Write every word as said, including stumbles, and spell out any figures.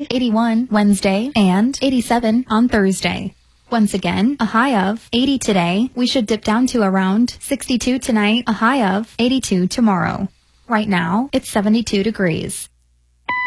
eighty-one Wednesday, and eighty-seven on Thursday. Once again, a high of eighty today. We should dip down to around sixty-two tonight, a high of eighty-two tomorrow. Right now, it's seventy-two degrees.